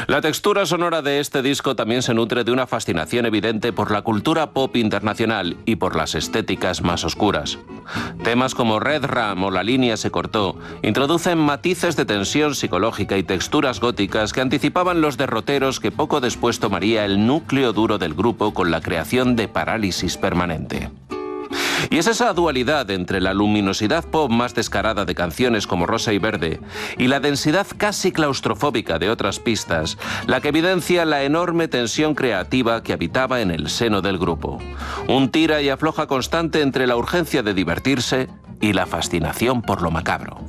La textura sonora de este disco también se nutre de una fascinación evidente por la cultura pop internacional y por las estéticas más oscuras. Temas como Red Ram o La línea se cortó introducen matices de tensión psicológica y texturas góticas que anticipaban los derroteros que poco después tomaría el núcleo duro del grupo con la creación de Parálisis Permanente. Y es esa dualidad entre la luminosidad pop más descarada de canciones como Rosa y Verde y la densidad casi claustrofóbica de otras pistas la que evidencia la enorme tensión creativa que habitaba en el seno del grupo. Un tira y afloja constante entre la urgencia de divertirse y la fascinación por lo macabro.